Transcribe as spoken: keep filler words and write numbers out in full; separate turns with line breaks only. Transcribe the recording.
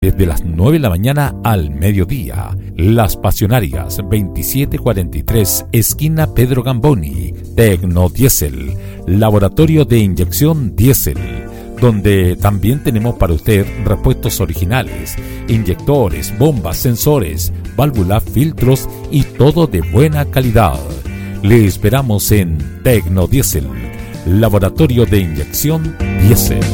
desde las nueve de la mañana al mediodía. Las Pasionarias, veintisiete cuarenta y tres, esquina Pedro Gamboni. Tecnodiesel, laboratorio de inyección diésel, donde también tenemos para usted repuestos originales, inyectores, bombas, sensores, válvulas, filtros y todo de buena calidad. Le esperamos en Tecnodiesel, laboratorio de inyección diésel.